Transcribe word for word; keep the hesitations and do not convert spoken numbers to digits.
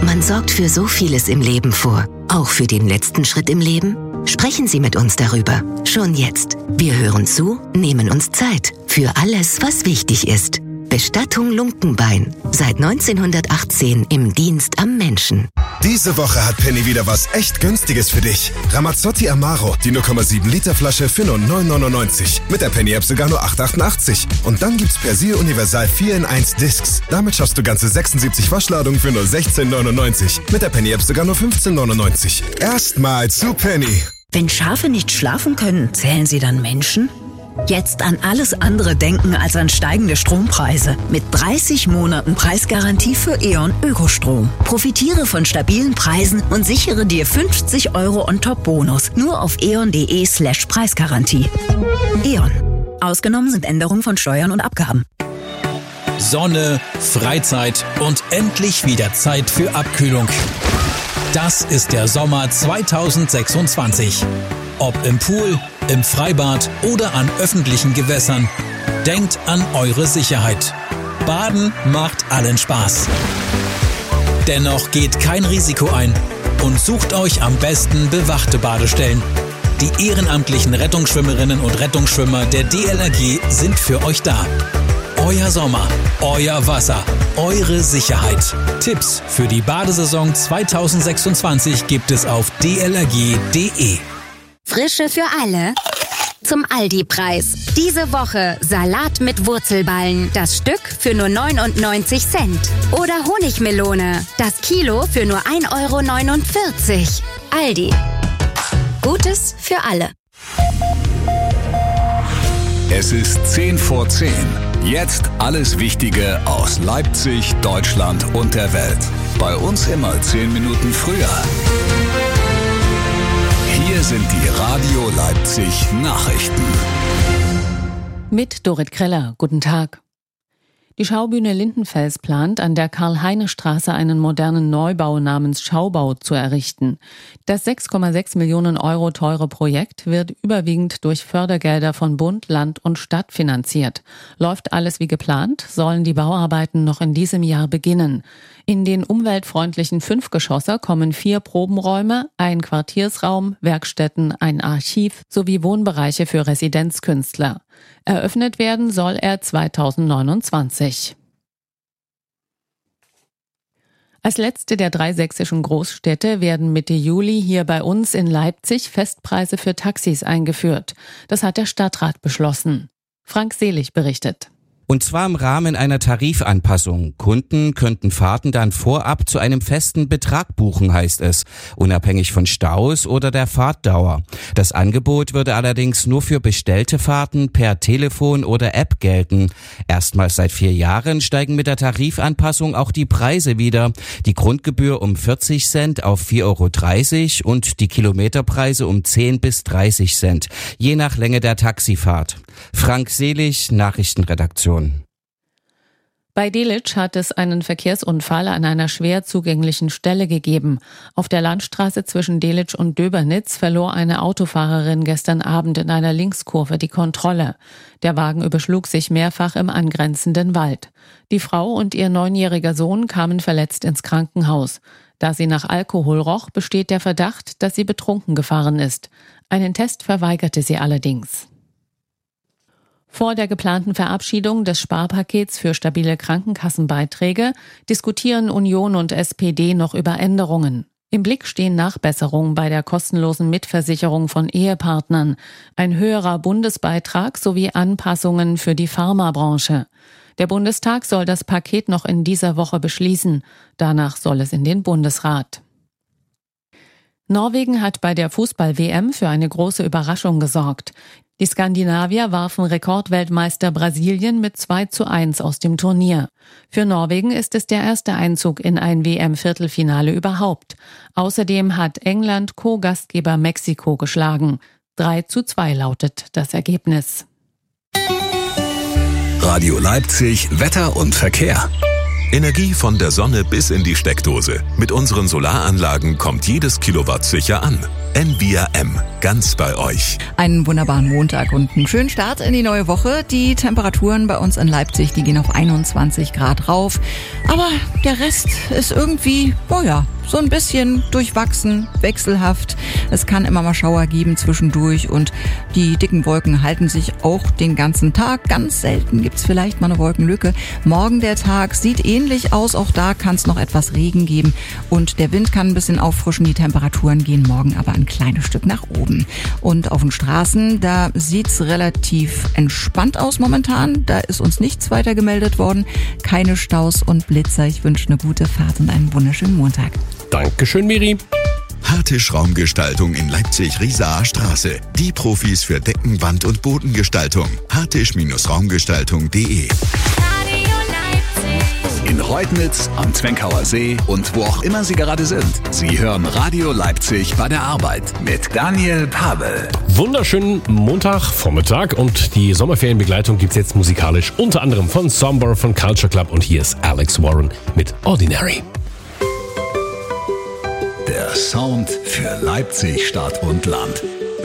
Man sorgt für so vieles im Leben vor. Auch für den letzten Schritt im Leben? Sprechen Sie mit uns darüber. Schon jetzt. Wir hören zu, nehmen uns Zeit. Für alles, was wichtig ist. Bestattung Lunkenbein. Seit neunzehnhundertachtzehn im Dienst am Menschen. Diese Woche hat Penny wieder was echt Günstiges für dich. Ramazzotti Amaro, die null Komma sieben Liter Flasche für nur neun neunundneunzig. Mit der Penny-App sogar nur acht achtundachtzig. Und dann gibt's Persil Universal vier in eins Discs. Damit schaffst du ganze sechsundsiebzig Waschladungen für nur sechzehn neunundneunzig. Mit der Penny-App sogar nur fünfzehn neunundneunzig. Erstmal zu Penny. Wenn Schafe nicht schlafen können, zählen sie dann Menschen? Jetzt an alles andere denken als an steigende Strompreise. Mit dreißig Monaten Preisgarantie für E.ON Ökostrom. Profitiere von stabilen Preisen und sichere dir fünfzig Euro On-Top-Bonus. Nur auf eon.de slash Preisgarantie. E.ON. Ausgenommen sind Änderungen von Steuern und Abgaben. Sonne, Freizeit und endlich wieder Zeit für Abkühlung. Das ist der Sommer zweitausendsechsundzwanzig. Ob im Pool, im Freibad oder an öffentlichen Gewässern. Denkt an eure Sicherheit. Baden macht allen Spaß. Dennoch geht kein Risiko ein und sucht euch am besten bewachte Badestellen. Die ehrenamtlichen Rettungsschwimmerinnen und Rettungsschwimmer der D L R G sind für euch da. Euer Sommer, euer Wasser, eure Sicherheit. Tipps für die Badesaison zweitausendsechsundzwanzig gibt es auf d l r g punkt d e. Frische für alle zum Aldi-Preis. Diese Woche Salat mit Wurzelballen. Das Stück für nur neunundneunzig Cent. Oder Honigmelone. Das Kilo für nur ein Euro neunundvierzig. Aldi. Gutes für alle. Es ist zehn vor zehn. Jetzt alles Wichtige aus Leipzig, Deutschland und der Welt. Bei uns immer zehn Minuten früher. Hier sind die Radio Leipzig Nachrichten. Mit Dorit Kreller. Guten Tag. Die Schaubühne Lindenfels plant, an der Karl-Heine-Straße einen modernen Neubau namens Schaubau zu errichten. Das sechs Komma sechs Millionen Euro teure Projekt wird überwiegend durch Fördergelder von Bund, Land und Stadt finanziert. Läuft alles wie geplant, sollen die Bauarbeiten noch in diesem Jahr beginnen. In den umweltfreundlichen Fünfgeschosser kommen vier Probenräume, ein Quartiersraum, Werkstätten, ein Archiv sowie Wohnbereiche für Residenzkünstler. Eröffnet werden soll er zweitausendneunundzwanzig. Als letzte der drei sächsischen Großstädte werden Mitte Juli hier bei uns in Leipzig Festpreise für Taxis eingeführt. Das hat der Stadtrat beschlossen. Frank Selig berichtet. Und zwar im Rahmen einer Tarifanpassung. Kunden könnten Fahrten dann vorab zu einem festen Betrag buchen, heißt es, unabhängig von Staus oder der Fahrtdauer. Das Angebot würde allerdings nur für bestellte Fahrten per Telefon oder App gelten. Erstmals seit vier Jahren steigen mit der Tarifanpassung auch die Preise wieder. Die Grundgebühr um vierzig Cent auf vier Euro dreißig und die Kilometerpreise um zehn bis dreißig Cent, je nach Länge der Taxifahrt. Frank Selig, Nachrichtenredaktion. Bei Delitzsch hat es einen Verkehrsunfall an einer schwer zugänglichen Stelle gegeben. Auf der Landstraße zwischen Delitzsch und Döbernitz verlor eine Autofahrerin gestern Abend in einer Linkskurve die Kontrolle. Der Wagen überschlug sich mehrfach im angrenzenden Wald. Die Frau und ihr neunjähriger Sohn kamen verletzt ins Krankenhaus. Da sie nach Alkohol roch, besteht der Verdacht, dass sie betrunken gefahren ist. Einen Test verweigerte sie allerdings. Vor der geplanten Verabschiedung des Sparpakets für stabile Krankenkassenbeiträge diskutieren Union und S P D noch über Änderungen. Im Blick stehen Nachbesserungen bei der kostenlosen Mitversicherung von Ehepartnern, ein höherer Bundesbeitrag sowie Anpassungen für die Pharmabranche. Der Bundestag soll das Paket noch in dieser Woche beschließen. Danach soll es in den Bundesrat. Norwegen hat bei der Fußball-W M für eine große Überraschung gesorgt. Die Skandinavier warfen Rekordweltmeister Brasilien mit zwei zu eins aus dem Turnier. Für Norwegen ist es der erste Einzug in ein W M-Viertelfinale überhaupt. Außerdem hat England Co-Gastgeber Mexiko geschlagen. drei zu zwei lautet das Ergebnis. Radio Leipzig, Wetter und Verkehr. Energie von der Sonne bis in die Steckdose. Mit unseren Solaranlagen kommt jedes Kilowatt sicher an. N V R M, ganz bei euch. Einen wunderbaren Montag und einen schönen Start in die neue Woche. Die Temperaturen bei uns in Leipzig, die gehen auf einundzwanzig Grad rauf. Aber der Rest ist irgendwie, oh ja, so ein bisschen durchwachsen, wechselhaft. Es kann immer mal Schauer geben zwischendurch und die dicken Wolken halten sich auch den ganzen Tag. Ganz selten gibt's vielleicht mal eine Wolkenlücke. Morgen der Tag sieht ähnlich aus. Auch da kann es noch etwas Regen geben und der Wind kann ein bisschen auffrischen. Die Temperaturen gehen morgen aber ein kleines Stück nach oben. Und auf den Straßen, da sieht's relativ entspannt aus momentan. Da ist uns nichts weiter gemeldet worden. Keine Staus und Blitzer. Ich wünsche eine gute Fahrt und einen wunderschönen Montag. Dankeschön, Miri. Hartisch Raumgestaltung in Leipzig-Riesaer Straße. Die Profis für Decken, Wand- und Bodengestaltung. hartisch-raumgestaltung punkt de. In Reutnitz, am Zwenkauer See und wo auch immer Sie gerade sind. Sie hören Radio Leipzig bei der Arbeit mit Daniel Pavel. Wunderschönen Montagvormittag und die Sommerferienbegleitung gibt's jetzt musikalisch unter anderem von Somber, von Culture Club und hier ist Alex Warren mit Ordinary. Der Sound für Leipzig, Stadt und Land.